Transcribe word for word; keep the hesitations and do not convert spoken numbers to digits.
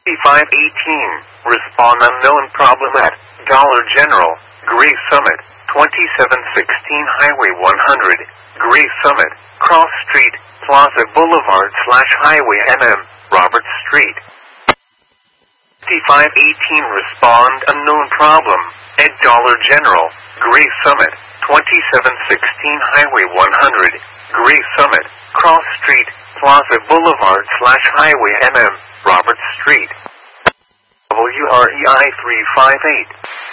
five eighteen, respond unknown problem at Dollar General, Gray Summit, twenty-seven sixteen Highway one hundred, Gray Summit, Cross Street, Plaza Boulevard slash Highway M M, Robert Street. five eighteen, respond unknown problem at Dollar General, Gray Summit, twenty-seven sixteen Highway one hundred, Gray Summit, Cross Street, Plaza Boulevard slash Highway M M, Robert Street. W R E I three five eight.